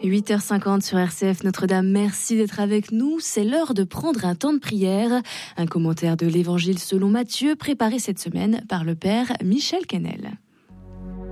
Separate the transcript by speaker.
Speaker 1: 8h50 sur RCF Notre-Dame, merci d'être avec nous. C'est l'heure de prendre un temps de prière. Un commentaire de l'Évangile selon Matthieu, préparé cette semaine par le Père Michel Kennel.